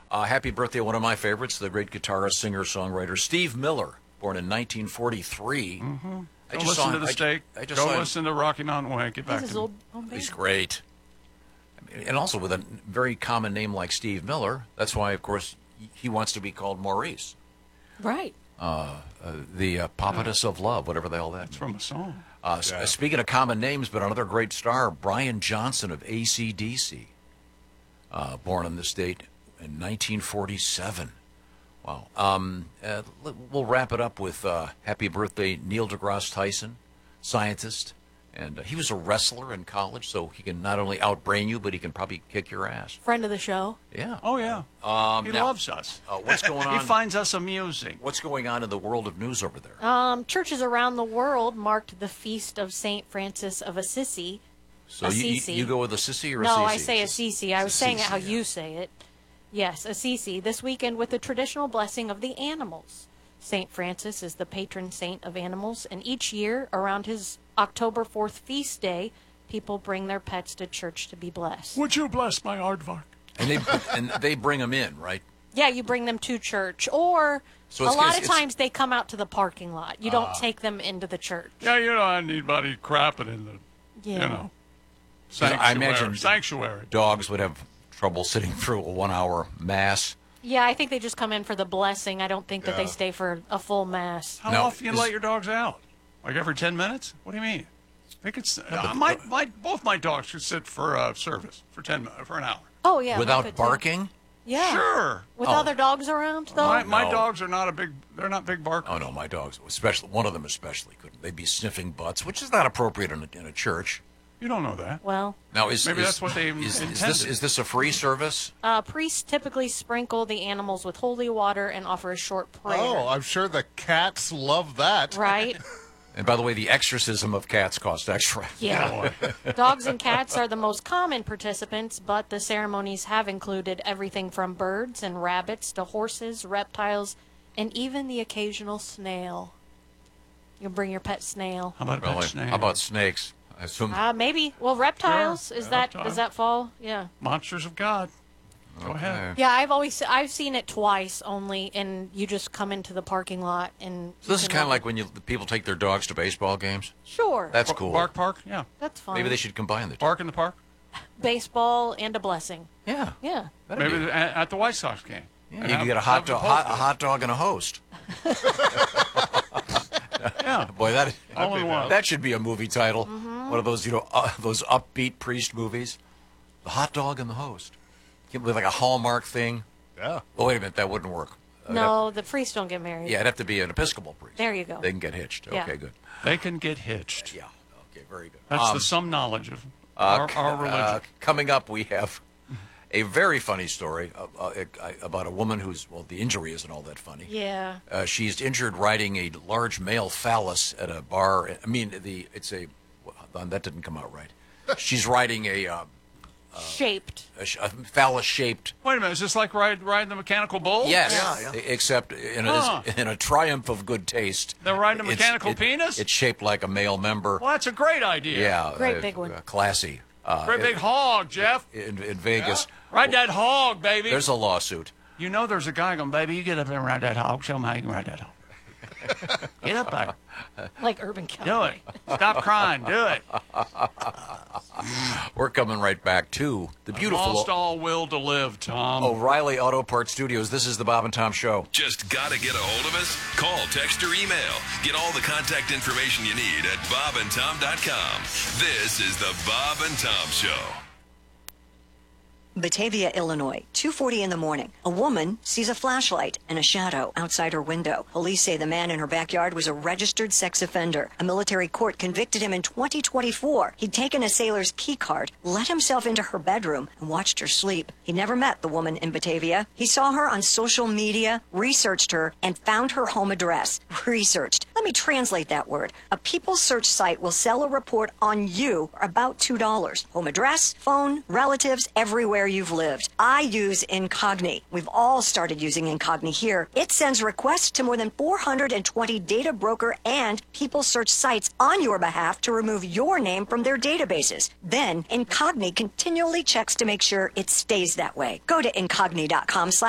Happy birthday, one of my favorites, the great guitarist, singer, songwriter, Steve Miller, born in 1943. Mm-hmm. Go listen to The Stake. Go listen to Rocky Mountain Way. Get back to him. He's great. And also with a very common name like Steve Miller, that's why, of course, he wants to be called Maurice. Right. The Papadus of Love, whatever the hell That's from a song. Speaking of common names, but another great star, Brian Johnson of AC/DC, born in this date in 1947. Wow. We'll wrap it up with happy birthday, Neil deGrasse Tyson, scientist. And he was a wrestler in college, so he can not only outbrain you, but he can probably kick your ass. Friend of the show. Yeah. Oh, yeah. He loves us. What's going on? He finds us amusing. What's going on in the world of news over there? Churches around the world marked the feast of St. Francis of Assisi. So you go with Assisi or Assisi? Assisi? No, I say Assisi. I was saying it how you say it. Yes, Assisi, this weekend with the traditional blessing of the animals. St. Francis is the patron saint of animals, and each year, around his October 4th feast day, people bring their pets to church to be blessed. Would you bless my aardvark? And they bring them in, right? Yeah, you bring them to church, or a lot of times they come out to the parking lot. You don't take them into the church. Yeah, you don't need anybody crapping in the, sanctuary. I imagine sanctuary. Dogs would have trouble sitting through a 1 hour mass. Yeah, I think they just come in for the blessing. I don't think that they stay for a full mass. How often do you let your dogs out? Like every 10 minutes? What do you mean? I think both my dogs could sit for service for an hour. Oh yeah, without barking. Yeah, sure. With other dogs around, though. My dogs are not they're not big barkers. Oh no, my dogs, especially one of them, couldn't. They'd be sniffing butts, which is not appropriate in a church. You don't know that. Well, now maybe that's what they intended. Is this a free service? Priests typically sprinkle the animals with holy water and offer a short prayer. Oh, I'm sure the cats love that. Right. And by the way, the exorcism of cats costs extra. Yeah. Dogs and cats are the most common participants, but the ceremonies have included everything from birds and rabbits to horses, reptiles, and even the occasional snail. You'll bring your pet snail. How about snail? How about snakes? I assume. Maybe. Well, reptiles. Sure. Does that fall? Yeah. Monsters of God. Go ahead. Yeah, I've seen it twice only, and you just come into the parking lot and. So this is kind of like when people take their dogs to baseball games. Sure. That's cool. Bark Park. Yeah. That's fine. Maybe they should combine the two. Bark in the park. Baseball and a blessing. Yeah. Yeah. Maybe at the White Sox game. Yeah, you can get a hot dog and a host. Yeah. Boy, all in one. That should be a movie title. Mm-hmm. One of those, those upbeat priest movies. The hot dog and the host. With like a Hallmark thing. Yeah. Oh, wait a minute, that wouldn't work. No, the priests don't get married. Yeah, it'd have to be an Episcopal priest. There you go. They can get hitched. Yeah. Okay, good. They can get hitched. Yeah. Okay, very good. That's the some knowledge of our religion. Coming up, we have a very funny story about a woman the injury isn't all that funny. Yeah. She's injured riding a large male phallus at a bar. I mean, that didn't come out right. She's riding a phallus-shaped. Wait a minute, is this like riding the mechanical bull? Yes, Yeah. except in a triumph of good taste. They're riding a mechanical penis? It's shaped like a male member. Well, that's a great idea. Yeah. Great big one. Classy. Great big hog, Jeff. In Vegas. Ride that hog, baby. There's a lawsuit. You know there's a guy going, baby, you get up there and ride that hog. Show me how you can ride that hog. Get up there. Like Urban Cowboy. Do it. Stop crying. Do it. We're coming right back to the beautiful Lost all will to live, Tom. O'Reilly Auto Parts Studios. This is the Bob and Tom Show. Just got to get a hold of us? Call, text, or email. Get all the contact information you need at bobandtom.com. This is the Bob and Tom Show. Batavia, Illinois, 2:40 in the morning. A woman sees a flashlight and a shadow outside her window. Police say the man in her backyard was a registered sex offender. A military court convicted him in 2024. He'd taken a sailor's key card, let himself into her bedroom, and watched her sleep. He never met the woman in Batavia. He saw her on social media, researched her, and found her home address. Researched. Let me translate that word. A People search site will sell a report on you for about $2. Home address, phone, relatives, everywhere you've lived. I use Incogni. We've all started using Incogni here. It sends requests to more than 420 data broker and People search sites on your behalf to remove your name from their databases. Then Incogni continually checks to make sure it stays that way. Go to incogni.com/